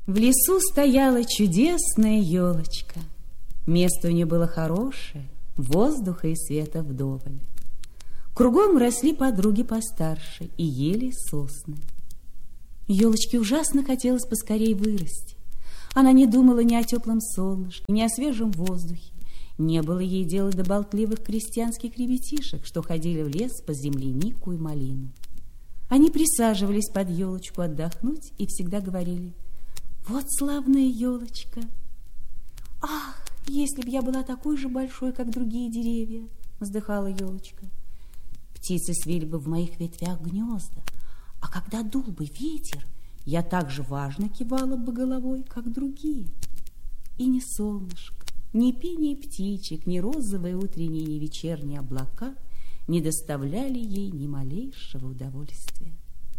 В лесу стояла чудесная елочка. Место у нее было хорошее, воздуха и света вдоволь. Кругом росли подруги постарше и ели сосны. Елочке ужасно хотелось поскорей вырасти. Она не думала ни о теплом солнышке, ни о свежем воздухе. Не было ей дела до болтливых крестьянских ребятишек, что ходили в лес по землянику и малину. Они присаживались под елочку отдохнуть и всегда говорили: «Вот славная елочка! Ах, если б я была такой же большой, как другие деревья!» — вздыхала елочка. «Птицы свили бы в моих ветвях гнезда, а когда дул бы ветер, я так же важно кивала бы головой, как другие. И ни солнышко, ни пение птичек, ни розовые утренние, ни вечерние облака не доставляли ей ни малейшего удовольствия».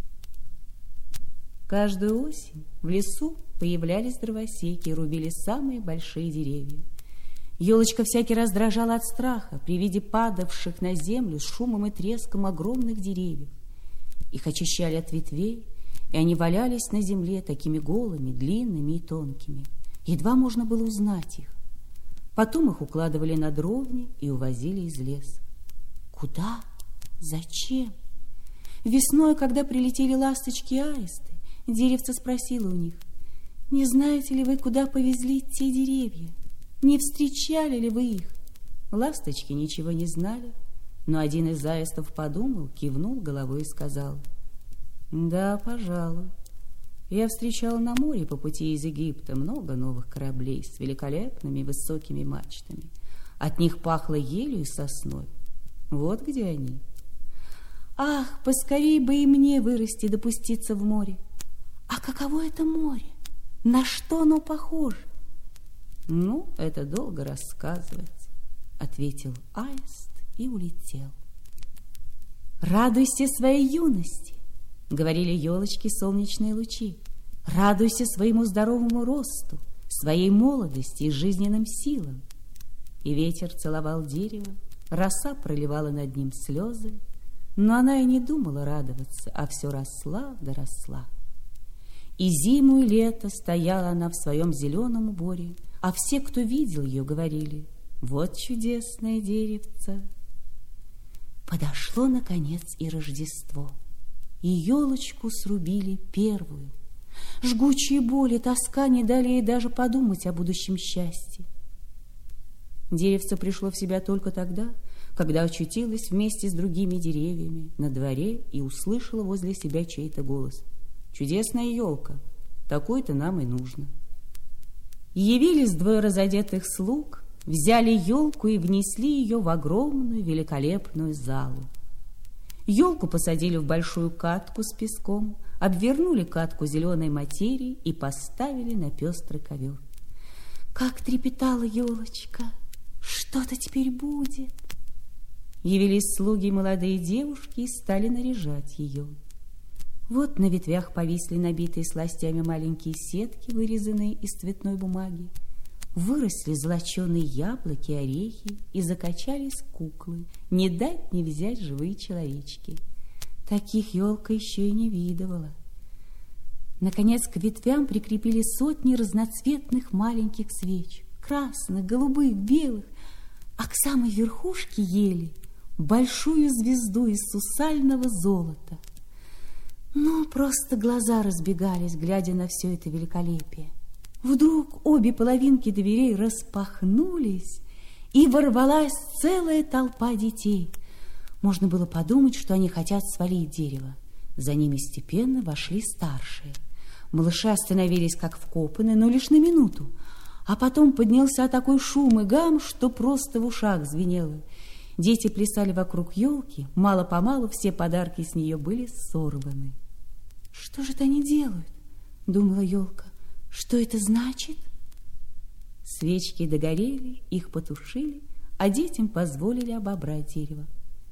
Каждую осень в лесу появлялись дровосеки и рубили самые большие деревья. Елочка всякий раз дрожала от страха при виде падавших на землю с шумом и треском огромных деревьев. Их очищали от ветвей, и они валялись на земле такими голыми, длинными и тонкими. Едва можно было узнать их. Потом их укладывали на дровни и увозили из леса. Куда? Зачем? Весной, когда прилетели ласточки и аисты, деревце спросило у них: «Не знаете ли вы, куда повезли те деревья? Не встречали ли вы их?» Ласточки ничего не знали, но один из аистов подумал, кивнул головой и сказал: «Да, пожалуй. Я встречал на море по пути из Египта много новых кораблей с великолепными высокими мачтами. От них пахло елью и сосной. Вот где они. Ах, поскорей бы и мне вырасти, допуститься в море. А каково это море? На что оно похоже?» «Ну, это долго рассказывать», — ответил аист и улетел. «Радуйся своей юности», — говорили елочки солнечные лучи. «Радуйся своему здоровому росту, своей молодости и жизненным силам». И ветер целовал дерево, роса проливала над ним слезы, но она и не думала радоваться, а все росла да росла. И зиму, и лето стояла она в своем зеленом уборе, а все, кто видел ее, говорили: «Вот чудесное деревце». Подошло, наконец, и Рождество, и елочку срубили первую. Жгучие боли, тоска не дали ей даже подумать о будущем счастье. Деревце пришло в себя только тогда, когда очутилось вместе с другими деревьями на дворе и услышала возле себя чей-то голос: «Чудесная елка, такой-то нам и нужно». Явились двое разодетых слуг, взяли елку и внесли ее в огромную великолепную залу. Елку посадили в большую катку с песком, обвернули катку зеленой материей и поставили на пестрый ковер. Как трепетала елочка! Что-то теперь будет! Явились слуги и молодые девушки и стали наряжать ее. Вот на ветвях повисли набитые сластями маленькие сетки, вырезанные из цветной бумаги. Выросли золоченые яблоки, орехи, и закачались куклы. Не дать не взять живые человечки. Таких елка еще и не видывала. Наконец к ветвям прикрепили сотни разноцветных маленьких свеч. Красных, голубых, белых. А к самой верхушке ели большую звезду из сусального золота. Ну, просто глаза разбегались, глядя на все это великолепие. Вдруг обе половинки дверей распахнулись, и ворвалась целая толпа детей. Можно было подумать, что они хотят свалить дерево. За ними степенно вошли старшие. Малыши остановились как вкопанные, но лишь на минуту. А потом поднялся такой шум и гам, что просто в ушах звенело. Дети плясали вокруг елки, мало-помалу все подарки с нее были сорваны. «Что же это они делают?» — думала елка. «Что это значит?» Свечки догорели, их потушили, а детям позволили обобрать дерево.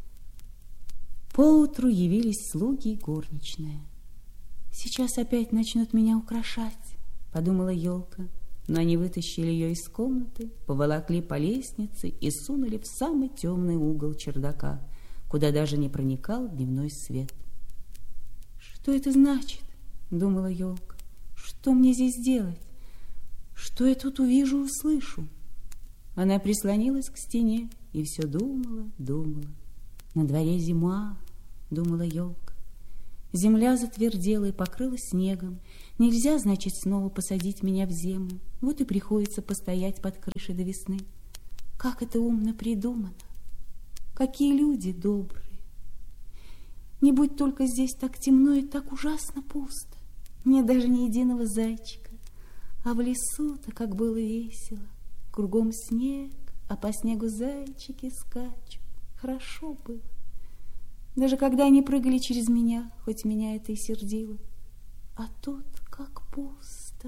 Поутру явились слуги и горничная. «Сейчас опять начнут меня украшать», — подумала елка. Но они вытащили ее из комнаты, поволокли по лестнице и сунули в самый темный угол чердака, куда даже не проникал дневной свет. «Что это значит?» — думала елка. Что мне здесь делать? Что я тут увижу и услышу? Она прислонилась к стене и все думала, думала. На дворе зима, думала елка. Земля затвердела и покрылась снегом. Нельзя, значит, снова посадить меня в землю. Вот и приходится постоять под крышей до весны. Как это умно придумано! Какие люди добрые! Не будь только здесь так темно и так ужасно пусто. Нет даже ни единого зайчика. А в лесу-то как было весело. Кругом снег, а по снегу зайчики скачут. Хорошо было. Даже когда они прыгали через меня, хоть меня это и сердило. А тут как пусто.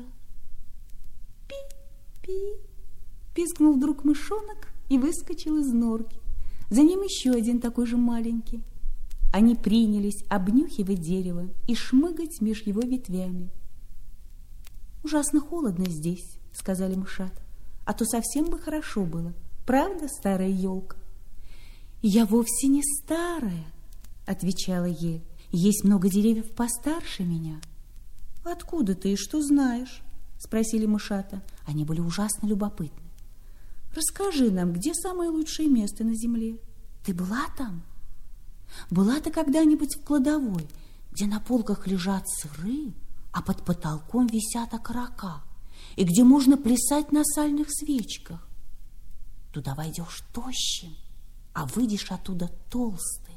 Пи-пи! Пискнул вдруг мышонок и выскочил из норки. За ним еще один такой же маленький. Они принялись обнюхивать дерево и шмыгать меж его ветвями. «Ужасно холодно здесь», — сказали мышата, «а то совсем бы хорошо было. Правда, старая елка?» «Я вовсе не старая», — отвечала ель. «Есть много деревьев постарше меня». «Откуда ты и что знаешь?» — спросили мышата. Они были ужасно любопытны. «Расскажи нам, где самое лучшее место на земле? Ты была там? Была ты когда-нибудь в кладовой, где на полках лежат сыры, а под потолком висят окорока, и где можно плясать на сальных свечках? Туда войдешь тощим, а выйдешь оттуда толстым».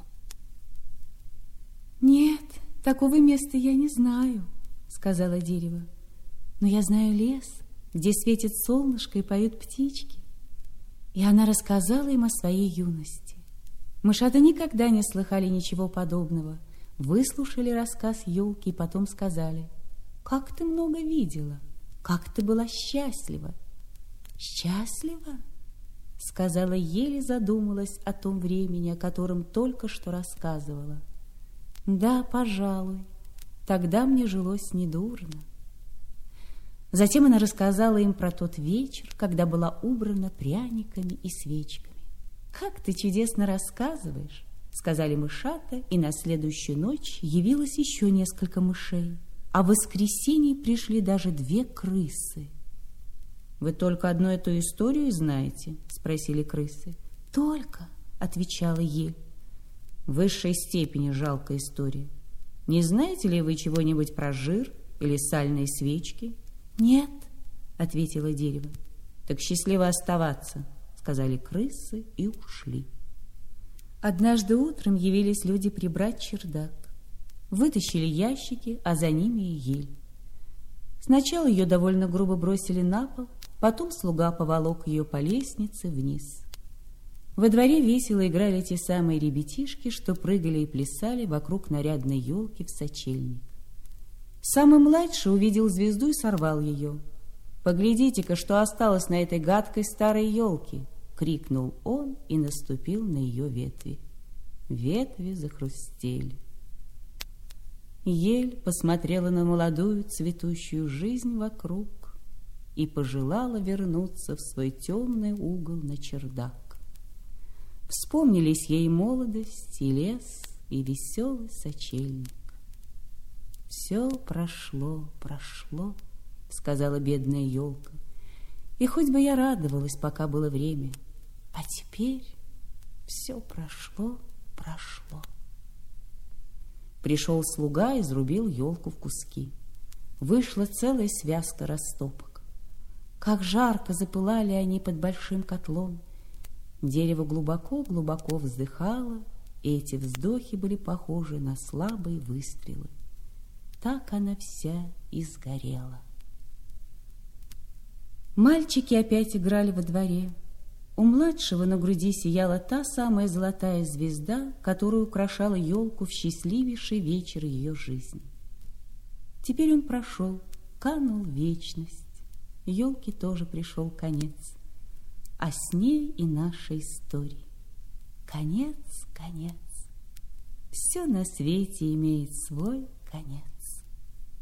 «Нет, такого места я не знаю», — сказала дерево. «Но я знаю лес, где светит солнышко и поют птички». И она рассказала им о своей юности. Мышата никогда не слыхали ничего подобного. Выслушали рассказ елки и потом сказали: «Как ты много видела, как ты была счастлива». «Счастлива?» — сказала ель и задумалась о том времени, о котором только что рассказывала. «Да, пожалуй, тогда мне жилось недурно». Затем она рассказала им про тот вечер, когда была убрана пряниками и свечками. «Как ты чудесно рассказываешь», — сказали мышата, и на следующую ночь явилось еще несколько мышей, а в воскресенье пришли даже 2 крысы. «Вы только одну эту историю знаете?» — спросили крысы. «Только», — отвечала ель. «В высшей степени жалкая история. Не знаете ли вы чего-нибудь про жир или сальные свечки?» «Нет», — ответило дерево. «Так счастливо оставаться», — сказали крысы и ушли. Однажды утром явились люди прибрать чердак. Вытащили ящики, а за ними и ель. Сначала ее довольно грубо бросили на пол, потом слуга поволок ее по лестнице вниз. Во дворе весело играли те самые ребятишки, что прыгали и плясали вокруг нарядной елки в сочельник. Самый младший увидел звезду и сорвал ее. «Поглядите-ка, что осталось на этой гадкой старой елке!» — крикнул он и наступил на ее ветви. Ветви захрустели. Ель посмотрела на молодую цветущую жизнь вокруг и пожелала вернуться в свой темный угол на чердак. Вспомнились ей молодость и лес, и веселый сочельник. «Все прошло, прошло», — сказала бедная елка. «И хоть бы я радовалась, пока было время, а теперь все прошло, прошло». Пришел слуга и изрубил елку в куски. Вышла целая связка растопок. Как жарко запылали они под большим котлом. Дерево глубоко-глубоко вздыхало, и эти вздохи были похожи на слабые выстрелы. Так она вся и сгорела. Мальчики опять играли во дворе. У младшего на груди сияла та самая золотая звезда, которая украшала елку в счастливейший вечер ее жизни. Теперь он прошел, канул в вечность. Елке тоже пришел конец, а с ней и нашей истории. Конец, конец. Все на свете имеет свой конец.